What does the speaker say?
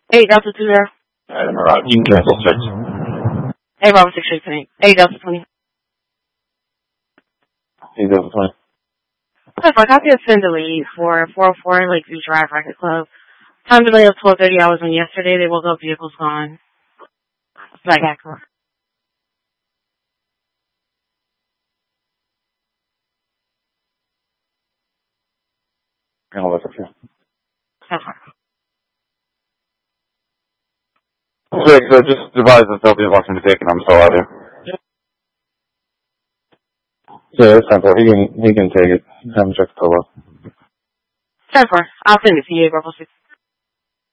8 Delta 20. Adam, right. You can cancel 6. 8 Bravo 6 8 Delta 20. 8 Delta 20. That's fine. Copy of send delete for 404 Lakeview Drive, Racket Club. Time delay of 12:30 hours on yesterday. They woke up, vehicles gone. Black Acura. I'll look up here. That's fine. So just advise that they'll be watching the taken. I'm still out here. Yeah, that's simple. He can take it. Have him check the total. That's fine. I'll send it to you, Bravo 6.